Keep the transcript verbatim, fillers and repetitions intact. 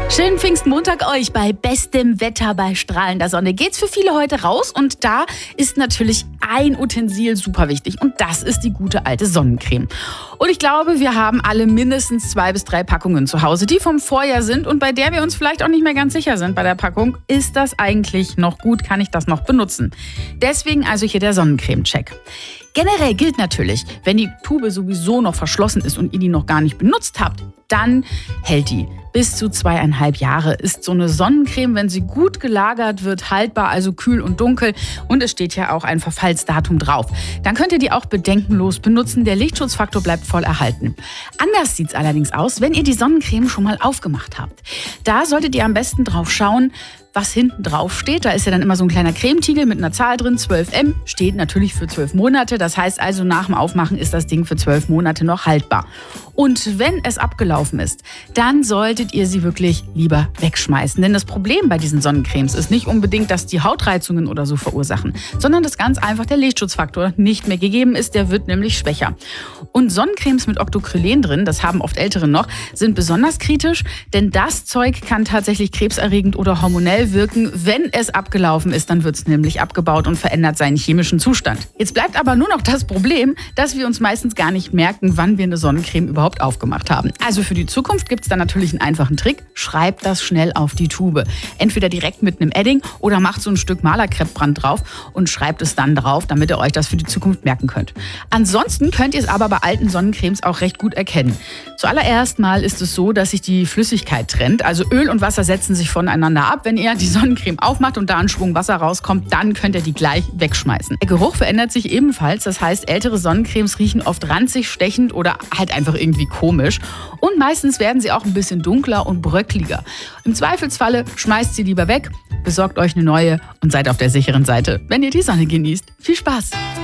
Schönen Pfingstmontag euch bei bestem Wetter bei strahlender Sonne. Geht's für viele heute raus und da ist natürlich ein Utensil super wichtig und das ist die gute alte Sonnencreme. Und ich glaube, wir haben alle mindestens zwei bis drei Packungen zu Hause, die vom Vorjahr sind und bei der wir uns vielleicht auch nicht mehr ganz sicher sind bei der Packung. Ist das eigentlich noch gut? Kann ich das noch benutzen? Deswegen also hier der Sonnencreme-Check. Generell gilt natürlich, wenn die Tube sowieso noch verschlossen ist und ihr die noch gar nicht benutzt habt, dann hält die. Bis zu zweieinhalb Jahre ist so eine Sonnencreme, wenn sie gut gelagert wird, haltbar, also kühl und dunkel. Und es steht ja auch ein Verfallsdatum drauf. Dann könnt ihr die auch bedenkenlos benutzen. Der Lichtschutzfaktor bleibt voll erhalten. Anders sieht es allerdings aus, wenn ihr die Sonnencreme schon mal aufgemacht habt. Da solltet ihr am besten drauf schauen, was hinten drauf steht. Da ist ja dann immer so ein kleiner Cremetiegel mit einer Zahl drin, zwölf M, steht natürlich für zwölf Monate. Das heißt also, nach dem Aufmachen ist das Ding für zwölf Monate noch haltbar. Und wenn es abgelaufen ist, dann solltet ihr sie wirklich lieber wegschmeißen. Denn das Problem bei diesen Sonnencremes ist nicht unbedingt, dass die Hautreizungen oder so verursachen, sondern dass ganz einfach der Lichtschutzfaktor nicht mehr gegeben ist. Der wird nämlich schwächer. Und Sonnencremes mit Octocrylen drin, das haben oft Ältere noch, sind besonders kritisch, denn das Zeug kann tatsächlich krebserregend oder hormonell wirken. Wenn es abgelaufen ist, dann wird es nämlich abgebaut und verändert seinen chemischen Zustand. Jetzt bleibt aber nur noch das Problem, dass wir uns meistens gar nicht merken, wann wir eine Sonnencreme überhaupt aufgemacht haben. Also für die Zukunft gibt es da natürlich einen einfachen Trick. Schreibt das schnell auf die Tube. Entweder direkt mit einem Edding oder macht so ein Stück Malerkreppbrand drauf und schreibt es dann drauf, damit ihr euch das für die Zukunft merken könnt. Ansonsten könnt ihr es aber bei alten Sonnencremes auch recht gut erkennen. Zuallererst mal ist es so, dass sich die Flüssigkeit trennt. Also Öl und Wasser setzen sich voneinander ab. Wenn ihr die Sonnencreme aufmacht und da ein Schwung Wasser rauskommt, dann könnt ihr die gleich wegschmeißen. Der Geruch verändert sich ebenfalls. Das heißt, ältere Sonnencremes riechen oft ranzig, stechend oder halt einfach irgendwie komisch. Und meistens werden sie auch ein bisschen dunkler und bröckliger. Im Zweifelsfalle schmeißt sie lieber weg, besorgt euch eine neue und seid auf der sicheren Seite, wenn ihr die Sonne genießt. Viel Spaß!